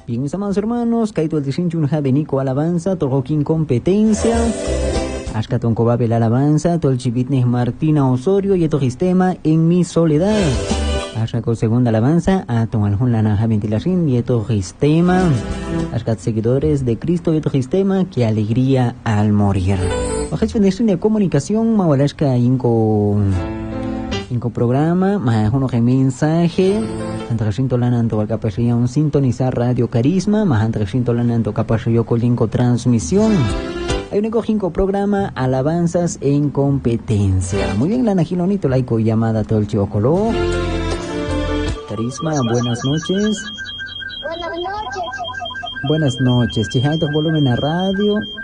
Bien, mis amados hermanos, Kaito el Tishinchun Javenico alabanza, Tojoquín competencia, Ashkaton Kobabel alabanza, Tolchibitnes Martina Osorio y Sistema en mi soledad. Ashkako segunda alabanza, Aton Aljun Lanaja Ventilación y Sistema. Ashkat seguidores de Cristo y Sistema, qué alegría al morir. Ojech Federación de Comunicación, Mawalashka Inco programa, Mahajuno que mensaje. Antrashinto lananto al capacidad un sintonizar Radio Carisma, más antrashinto lananto capacidad colinco transmisión. Hay un eco programa alabanzas en competencia. Muy bien, Lana Gilonito, laico llamada Tolchi Ocolo. Carisma, buenas noches. Buenas noches. Buenas noches. Chijaito volumen a radio.